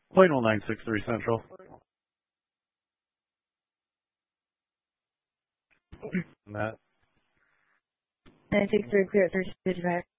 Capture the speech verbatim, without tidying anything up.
Plano nine six three Central. Matt. nine six three clear, thirty dispatch.